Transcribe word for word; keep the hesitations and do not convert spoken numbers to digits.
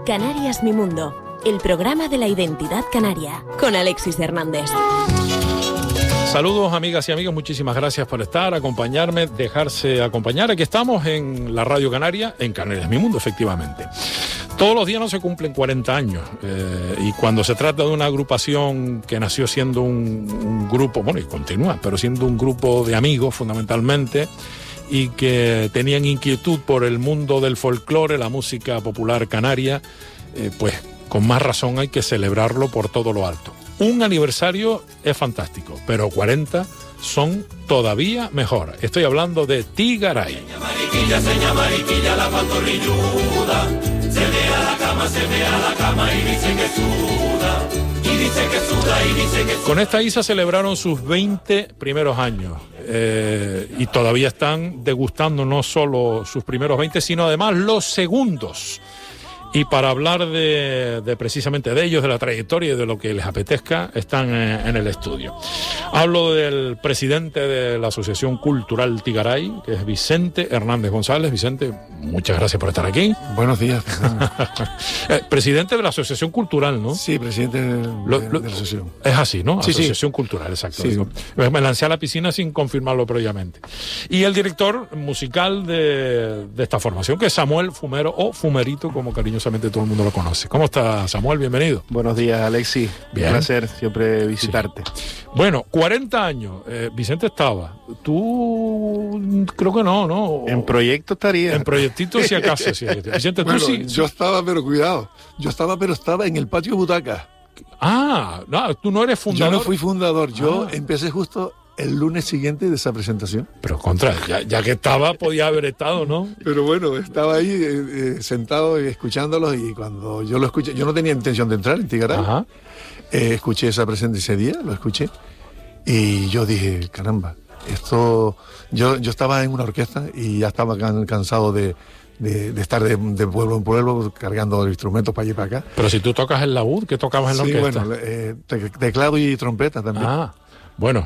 Canarias Mi Mundo, el programa de la identidad canaria, con Alexis Hernández. Saludos amigas y amigos, muchísimas gracias por estar, acompañarme, dejarse acompañar. Aquí estamos en la Radio Canaria, en Canarias Mi Mundo, efectivamente. Todos los días no se cumplen cuarenta años eh, y cuando se trata de una agrupación que nació siendo un, un grupo, bueno, y continúa, pero siendo un grupo de amigos fundamentalmente, y que tenían inquietud por el mundo del folclore, la música popular canaria, eh, pues con más razón hay que celebrarlo por todo lo alto. Un aniversario es fantástico, pero cuarenta son todavía mejor. Estoy hablando de Tigaray. Seña mariquilla, seña mariquilla, la pantorrilluda, se ve a la cama, se ve a la cama y dice que suda, y dice que suda, y dice que suda. Con esta Isa celebraron sus veinte primeros años eh, y todavía están degustando no solo sus primeros veinte, sino además los segundos. Y para hablar de, de precisamente de ellos, de la trayectoria y de lo que les apetezca, están en, en el estudio. Hablo del presidente de la Asociación Cultural Tigaray, que es Vicente Hernández González. Vicente, muchas gracias por estar aquí. Buenos días. eh, presidente de la Asociación Cultural, ¿no? Sí, presidente de, lo, de, lo, de la asociación. Es así, ¿no? Sí, Asociación sí. Cultural, exacto. Sí. Digo, me lancé a la piscina sin confirmarlo previamente. Y el director musical de, de esta formación, que es Samuel Fumero, o Fumerito, como cariño todo el mundo lo conoce. ¿Cómo está, Samuel? Bienvenido. Buenos días, Alexis. Bien. Un placer siempre visitarte. Sí. Bueno, cuarenta años. Eh, Vicente estaba. Tú creo que no, ¿no? En proyecto estaría. En proyectito si acaso. Sí. Vicente, bueno, tú sí. Yo estaba, pero cuidado. Yo estaba, pero estaba en el patio butaca. Ah, no, tú no eres fundador. Yo no fui fundador. Yo ah. empecé justo el lunes siguiente de esa presentación. Pero contra, ya, ya que estaba, podía haber estado, ¿no? Pero bueno, estaba ahí eh, eh, sentado y escuchándolos, y cuando yo lo escuché, yo no tenía intención de entrar en Tigaray. Ajá. Eh, escuché esa presentación ese día, lo escuché, y yo dije, caramba, esto... Yo, yo estaba en una orquesta y ya estaba can, cansado de, de, de estar de, de pueblo en pueblo cargando instrumentos para allá y para acá. Pero si tú tocas el laúd, ¿qué tocabas en la sí, orquesta? Bueno, eh, te, teclado y trompeta también. Ah, bueno,